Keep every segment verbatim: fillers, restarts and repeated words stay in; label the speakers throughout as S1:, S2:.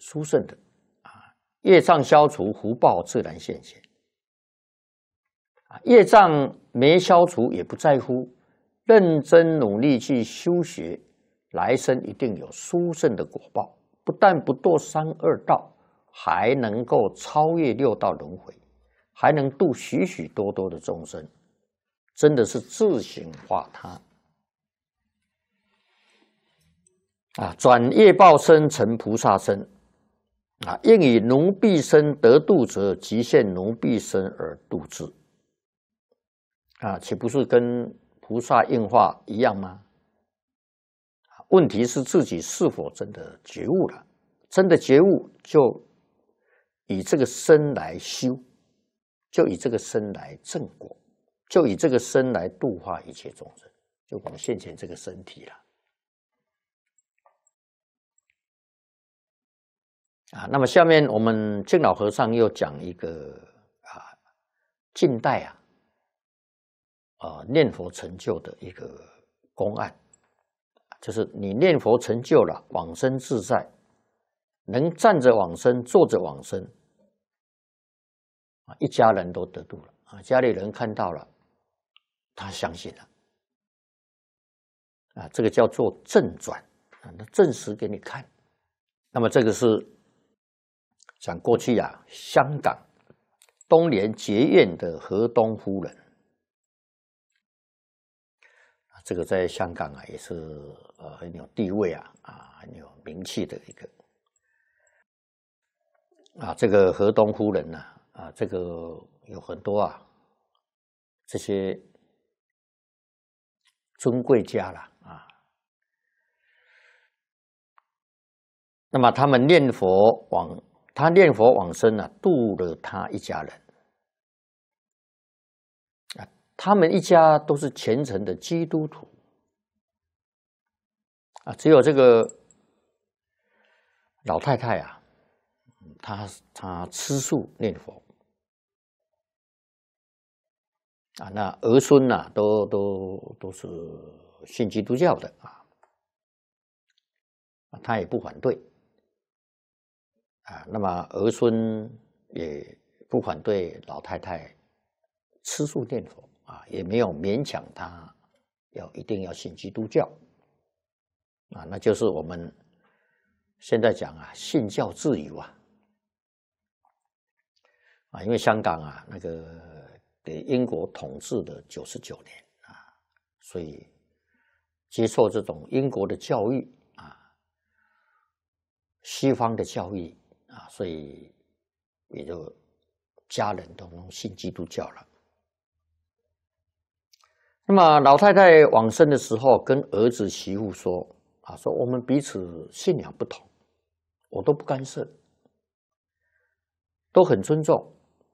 S1: 殊胜的啊，业障消除，福报自然现前。啊，业障没消除也不在乎，认真努力去修学，来生一定有殊胜的果报，不但不堕三恶道，还能够超越六道轮回，还能度许许多多的众生，真的是自行化他。啊，转业报身成菩萨身，啊，应以奴婢身得度者，即现奴婢身而度之。啊，岂不是跟菩萨应化一样吗？问题是自己是否真的觉悟了？真的觉悟，就以这个身来修，就以这个身来正果，就以这个身来度化一切众生，就我们现前这个身体了。啊，那么下面我们净老和尚又讲一个啊，近代啊，啊念佛成就的一个公案，就是你念佛成就了，往生自在，能站着往生，坐着往生，啊，一家人都得度了啊，家里人看到了，他相信了，啊，这个叫做正转啊，那证实给你看。那么这个是。讲过去啊，香港东莲结院的河东夫人，这个在香港啊也是呃很有地位啊啊很有名气的一个啊，这个河东夫人呢 啊, 啊，这个有很多啊这些尊贵家啦啊，那么他们念佛往。他念佛往生啊，度了他一家人啊，他们一家都是虔诚的基督徒啊，只有这个老太太啊，她她吃素念佛啊，那儿孙呐、啊、都都都是信基督教的啊，她也不反对。啊，那么儿孙也不反对老太太吃素念佛啊，也没有勉强他要一定要信基督教啊，那就是我们现在讲啊，信教自由啊啊，因为香港啊那个给英国统治了九十九年啊，所以接受这种英国的教育啊，西方的教育。啊，所以也就家人都能信基督教了。那么老太太往生的时候，跟儿子媳妇说：“啊，说我们彼此信仰不同，我都不干涉，都很尊重。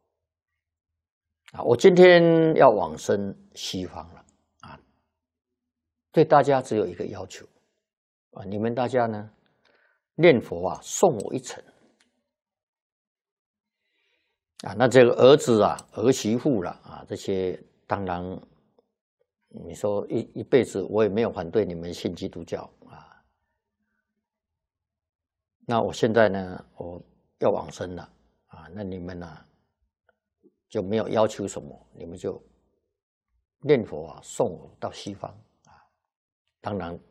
S1: 啊，我今天要往生西方了啊，对大家只有一个要求啊，你们大家呢念佛啊，送我一程。”啊，那这个儿子啊、儿媳妇了啊，这些当然，你说一一辈子我也没有反对你们信基督教啊。那我现在呢，我要往生了啊，那你们呢、啊、就没有要求什么，你们就念佛啊，送我到西方啊。当然，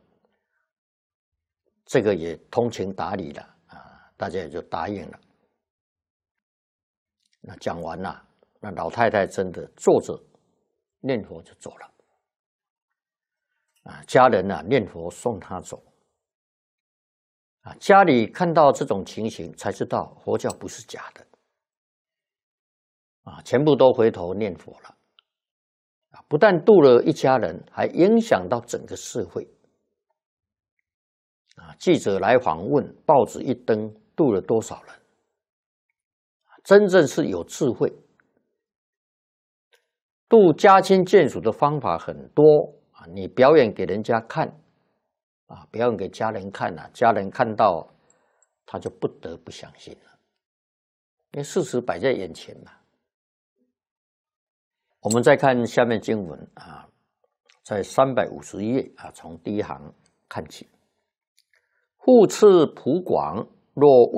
S1: 这个也通情达理了啊，大家也就答应了。那讲完了，那老太太真的坐着念佛就走了，啊，家人呢、啊、念佛送她走，啊，家里看到这种情形，才知道佛教不是假的，啊，全部都回头念佛了，啊，不但度了一家人，还影响到整个社会，啊，记者来访问，报纸一登，度了多少人？真正是有智慧，度家亲眷属的方法很多啊！你表演给人家看啊，表演给家人看啊，家人看到他就不得不相信了，因为事实摆在眼前嘛。我们再看下面经文啊，在三百五十页啊，从第一行看起，复次普广，若